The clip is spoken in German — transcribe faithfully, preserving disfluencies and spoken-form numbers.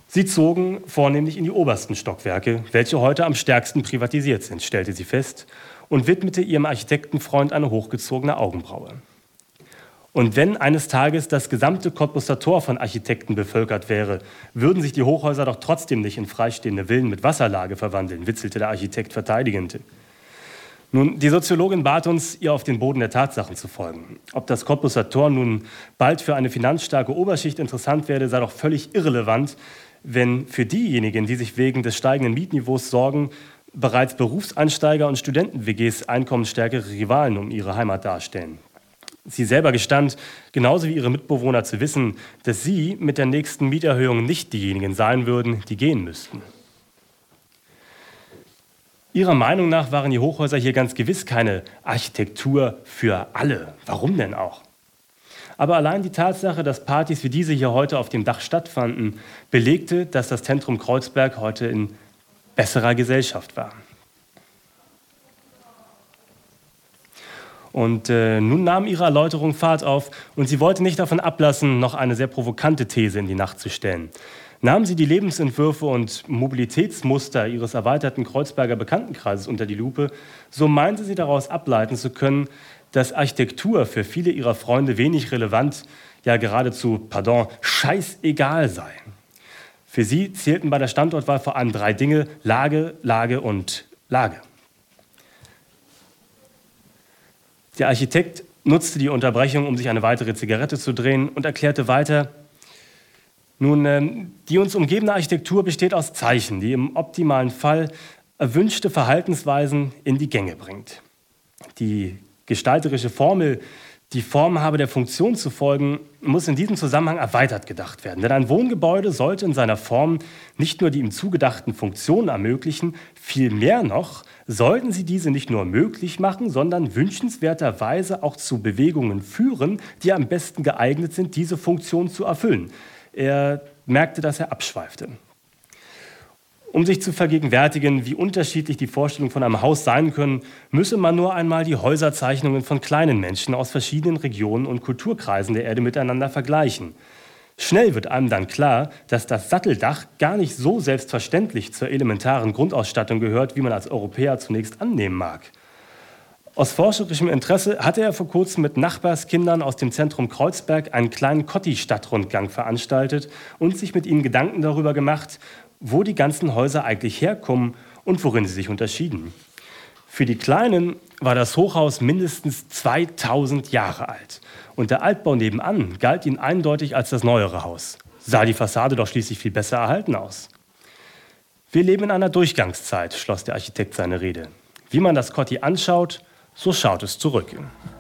Sie zogen vornehmlich in die obersten Stockwerke, welche heute am stärksten privatisiert sind, stellte sie fest und widmete ihrem Architektenfreund eine hochgezogene Augenbraue. Und wenn eines Tages das gesamte Cottbuser Tor von Architekten bevölkert wäre, würden sich die Hochhäuser doch trotzdem nicht in freistehende Villen mit Wasserlage verwandeln, witzelte der Architekt verteidigend. Nun, die Soziologin bat uns, ihr auf den Boden der Tatsachen zu folgen. Ob das Cottbuser Tor nun bald für eine finanzstarke Oberschicht interessant werde, sei doch völlig irrelevant, wenn für diejenigen, die sich wegen des steigenden Mietniveaus sorgen, bereits Berufseinsteiger und Studenten-W Gs einkommensstärkere Rivalen um ihre Heimat darstellen. Sie selber gestand, genauso wie ihre Mitbewohner, zu wissen, dass sie mit der nächsten Mieterhöhung nicht diejenigen sein würden, die gehen müssten. Ihrer Meinung nach waren die Hochhäuser hier ganz gewiss keine Architektur für alle. Warum denn auch? Aber allein die Tatsache, dass Partys wie diese hier heute auf dem Dach stattfanden, belegte, dass das Zentrum Kreuzberg heute in besserer Gesellschaft war. Und äh, nun nahm ihre Erläuterung Fahrt auf und sie wollte nicht davon ablassen, noch eine sehr provokante These in die Nacht zu stellen. Nahmen sie die Lebensentwürfe und Mobilitätsmuster ihres erweiterten Kreuzberger Bekanntenkreises unter die Lupe, so meinte sie daraus ableiten zu können, dass Architektur für viele ihrer Freunde wenig relevant, ja geradezu, pardon, scheißegal sei. Für sie zählten bei der Standortwahl vor allem drei Dinge: Lage, Lage und Lage. Der Architekt nutzte die Unterbrechung, um sich eine weitere Zigarette zu drehen und erklärte weiter: Nun, ähm, die uns umgebende Architektur besteht aus Zeichen, die im optimalen Fall erwünschte Verhaltensweisen in die Gänge bringt. Die gestalterische Formel, die Form habe der Funktion zu folgen, muss in diesem Zusammenhang erweitert gedacht werden. Denn ein Wohngebäude sollte in seiner Form nicht nur die ihm zugedachten Funktionen ermöglichen, vielmehr noch sollten sie diese nicht nur möglich machen, sondern wünschenswerterweise auch zu Bewegungen führen, die am besten geeignet sind, diese Funktion zu erfüllen. Er merkte, dass er abschweifte. Um sich zu vergegenwärtigen, wie unterschiedlich die Vorstellungen von einem Haus sein können, müsse man nur einmal die Häuserzeichnungen von kleinen Menschen aus verschiedenen Regionen und Kulturkreisen der Erde miteinander vergleichen. Schnell wird einem dann klar, dass das Satteldach gar nicht so selbstverständlich zur elementaren Grundausstattung gehört, wie man als Europäer zunächst annehmen mag. Aus forscherischem Interesse hatte er vor kurzem mit Nachbarskindern aus dem Zentrum Kreuzberg einen kleinen Kotti-Stadtrundgang veranstaltet und sich mit ihnen Gedanken darüber gemacht, wo die ganzen Häuser eigentlich herkommen und worin sie sich unterschieden. Für die Kleinen war das Hochhaus mindestens zweitausend Jahre alt und der Altbau nebenan galt ihnen eindeutig als das neuere Haus. Sah die Fassade doch schließlich viel besser erhalten aus. Wir leben in einer Durchgangszeit, schloss der Architekt seine Rede. Wie man das Kotti anschaut, so schaut es zurück.